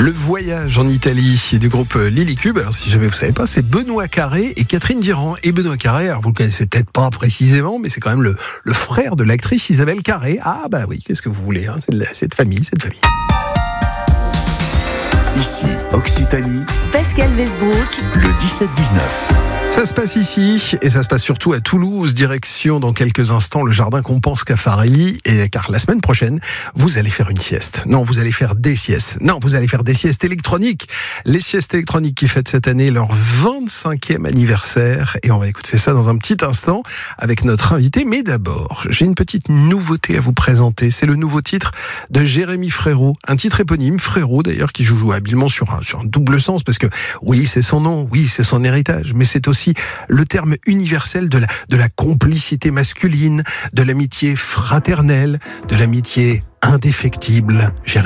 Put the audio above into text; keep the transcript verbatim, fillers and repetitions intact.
Le voyage en Italie du groupe Lily Cube. Alors, si jamais vous ne savez pas, c'est Benoît Carré et Catherine Diran. Et Benoît Carré, alors vous le connaissez peut-être pas précisément, mais c'est quand même le, le frère de l'actrice Isabelle Carré. Ah bah oui, qu'est-ce que vous voulez, hein, c'est de, la, c'est de famille, c'est de famille. Ici, Occitanie, Pascal Westbrook, le dix-sept dix-neuf. Ça se passe ici, et ça se passe surtout à Toulouse, direction dans quelques instants le jardin Compense Caffarelli, et car la semaine prochaine, vous allez faire une sieste. Non, vous allez faire des siestes. Non, vous allez faire des siestes électroniques. Les siestes électroniques qui fêtent cette année leur vingt-cinquième anniversaire, et on va écouter ça dans un petit instant avec notre invité. Mais d'abord, j'ai une petite nouveauté à vous présenter. C'est le nouveau titre de Jérémy Frérot, un titre éponyme, Frérot d'ailleurs, qui joue, joue habilement sur un, sur un double sens, parce que oui, c'est son nom, oui, c'est son héritage, mais c'est aussi le terme universel de la, de la complicité masculine, de l'amitié fraternelle, de l'amitié indéfectible.